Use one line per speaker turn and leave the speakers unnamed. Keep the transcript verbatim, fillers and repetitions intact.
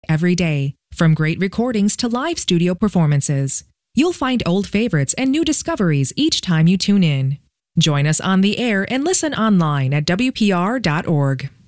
every day. From great recordings to live studio performances, you'll find old favorites and new discoveries each time you tune in. Join us on the air and listen online at W P R dot org.